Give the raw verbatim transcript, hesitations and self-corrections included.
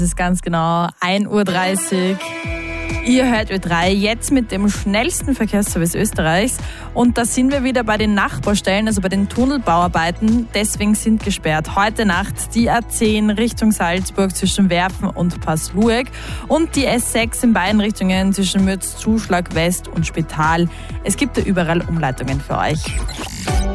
Es ist ganz genau ein Uhr dreißig. Ihr hört Ö drei jetzt mit dem schnellsten Verkehrsservice Österreichs. Und da sind wir wieder bei den Nachbaustellen, also bei den Tunnelbauarbeiten. Deswegen sind gesperrt heute Nacht die A zehn Richtung Salzburg zwischen Werfen und Passlueg und die S sechs in beiden Richtungen zwischen Mütz, Zuschlag West und Spital. Es gibt da überall Umleitungen für euch.